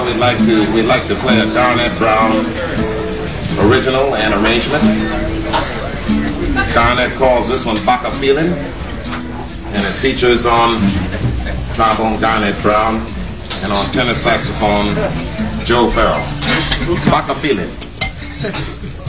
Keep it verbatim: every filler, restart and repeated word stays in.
now we'd like to we'd like to play a Garnett Brown original and arrangement. Garnett calls this one Baka Feeling, and it features on trombone Garnett Brown and on tenor saxophone Joe Farrell. Baka Feeling.